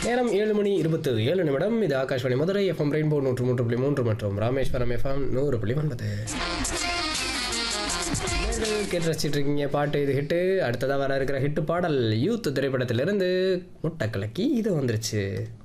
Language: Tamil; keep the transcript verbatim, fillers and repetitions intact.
நேரம் ஏழு மணி இருபத்து ஏழு நிமிடம். இது ஆகாஷ்வாணி மதுரை எஃப்எம் ரெயின்போ நூற்று மூன்று புள்ளி மூன்று மற்றும் ராமேஸ்வரம் எஃப்எம் நூறு புள்ளி ஒன்பது. கேட்டு ரசிச்சுட்டு இருக்கீங்க பாட்டு இது ஹிட்டு. அடுத்ததாக வர இருக்கிற ஹிட்டு பாடல் யூத் திரைப்படத்திலிருந்து முட்டை கலக்கி இது வந்துருச்சு.